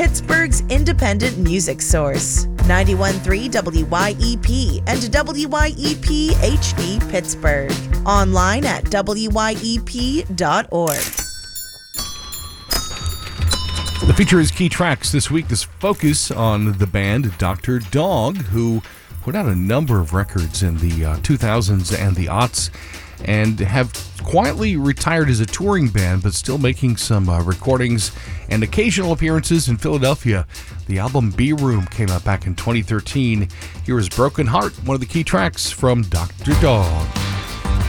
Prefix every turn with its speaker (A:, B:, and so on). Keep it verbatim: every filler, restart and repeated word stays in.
A: Pittsburgh's independent music source. ninety-one point three W Y E P and W Y E P H D Pittsburgh. Online at W Y E P dot org.
B: The feature is Key Tracks. This week, this focus on the band Doctor Dog, who put out a number of records in the uh, two thousands and the aughts, and have quietly retired as a touring band, but still making some uh, recordings and occasional appearances in Philadelphia. The album B Room came out back in twenty thirteen. Here is Broken Heart, one of the key tracks from Doctor Dog.